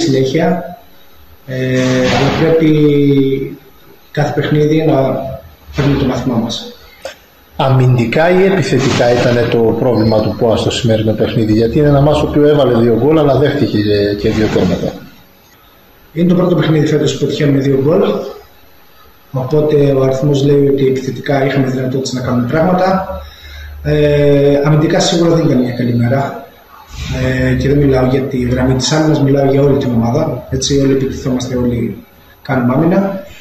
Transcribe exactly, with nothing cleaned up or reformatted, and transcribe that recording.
συνέχεια, ε, αλλά πρέπει κάθε παιχνίδι να παίρνει το μάθημά μας. Αμυντικά ή επιθετικά ήταν το πρόβλημα του ΠΟΑ στο σημερινό παιχνίδι? Γιατί είναι ένα μάτς που έβαλε δύο γκολ, αλλά δέχτηκε και δύο τέρματα. Είναι το πρώτο παιχνίδι φέτος που πετυχαίνουμε δύο γκολ. Οπότε ο αριθμός λέει ότι επιθετικά είχαμε δυνατότητα να κάνουμε πράγματα. Ε, αμυντικά σίγουρα δεν ήταν μια καλή μέρα. Ε, και δεν μιλάω για τη γραμμή της άμυνας, μιλάω για όλη την ομάδα. Έτσι, όλοι επιτιθόμαστε, όλοι κάνουμε άμυνα.